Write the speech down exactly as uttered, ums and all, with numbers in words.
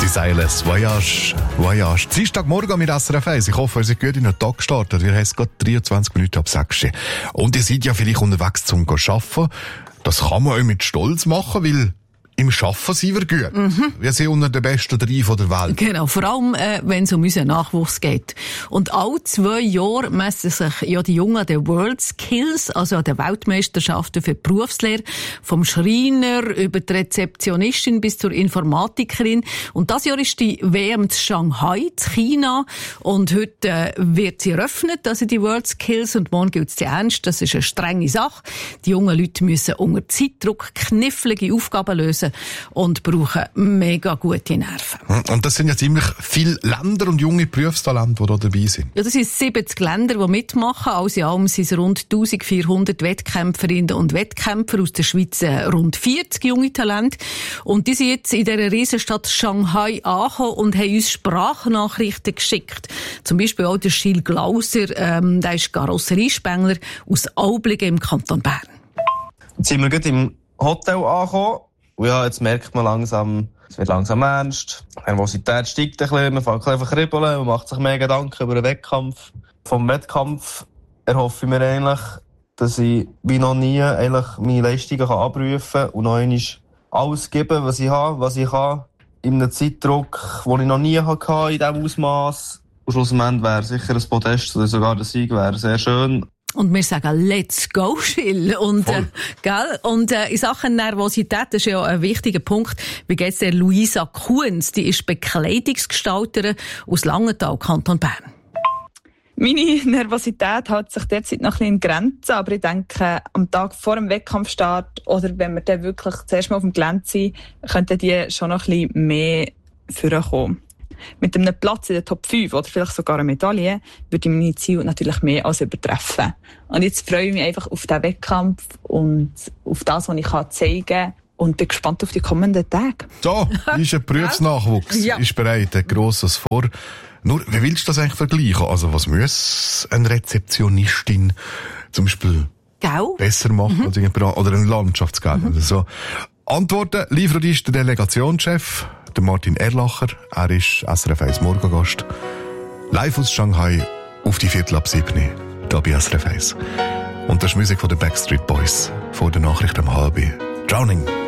Desireless Voyage. Voyage. Dienstagmorgen mit S R F eins. Ich hoffe, ihr seid gut in den Tag gestartet. Wir haben es gerade dreiundzwanzig Minuten ab sechs. Und ihr seid ja vielleicht unterwegs zum Arbeiten. Das kann man auch mit Stolz machen, weil im Arbeiten sind wir gut. Mhm. Wir sind unter den besten drei von der Welt. Genau, vor allem, äh, wenn es um unseren Nachwuchs geht. Und alle zwei Jahre messen sich ja die Jungen an den World Skills, also an den Weltmeisterschaften für die Berufslehre, vom Schreiner über die Rezeptionistin bis zur Informatikerin. Und das Jahr ist die W M in Shanghai, in China. Und heute äh, wird sie eröffnet, also die World Skills. Und morgen gilt es ernst. Das ist eine strenge Sache. Die jungen Leute müssen unter Zeitdruck knifflige Aufgaben lösen und brauchen mega gute Nerven. Und das sind ja ziemlich viele Länder und junge Berufstalente, die da dabei sind. Ja, das sind siebzig Länder, die mitmachen. Alles in allem sind es rund eintausendvierhundert Wettkämpferinnen und Wettkämpfer aus der Schweiz, rund vierzig junge Talente. Und die sind jetzt in dieser Riesenstadt Shanghai angekommen und haben uns Sprachnachrichten geschickt. Zum Beispiel auch der Gilles Glauser, ähm, der ist Karosseriespengler aus Aublingen im Kanton Bern. Jetzt sind wir gerade im Hotel angekommen. Und ja, jetzt merkt man langsam, es wird langsam ernst. Die Nervosität steigt ein bisschen, man fängt einfach kribbeln, man macht sich mehr Gedanken über den Wettkampf. Vom Wettkampf erhoffe ich mir eigentlich, dass ich wie noch nie eigentlich meine Leistungen abrufen kann und noch einmal alles geben, was ich habe, was ich kann. In einem Zeitdruck, den ich noch nie hatte, in diesem Ausmaß. Und schlussendlich wäre sicher ein Podest oder sogar der Sieg wäre sehr schön. Und wir sagen, let's go, Gilles. Und, äh, gell? Und, äh, in Sachen Nervosität, das ist ja ein wichtiger Punkt. Wie geht's der Luisa Kuhns? Die ist Bekleidungsgestalterin aus Langenthal, Kanton Bern. Meine Nervosität hält sich derzeit noch ein bisschen in Grenzen, aber ich denke, am Tag vor dem Wettkampfstart oder wenn wir dann wirklich zuerst mal auf dem Gelände sind, könnten die schon noch ein bisschen mehr vorkommen. Mit einem Platz in der Top fünf oder vielleicht sogar eine Medaille würde ich meine Ziele natürlich mehr als übertreffen. Und jetzt freue ich mich einfach auf den Wettkampf und auf das, was ich zeigen kann. Und bin gespannt auf die kommenden Tage. So, ist ein Berufsnachwuchs. Ja. Ist bereit, ein grosses Vor. Nur, wie willst du das eigentlich vergleichen? Also, was muss eine Rezeptionistin zum Beispiel Gau? besser machen? Mhm. Oder ein Landschaftsgärtner mhm. oder so? Antworten liefert uns der Delegationschef, der Martin Erlacher. Er ist S R F eins Morgengast. Live aus Shanghai auf die Viertel ab sieben. Hier bei S R F eins. Und das ist Musik von den Backstreet Boys. Vor der Nachricht am halb. Drowning.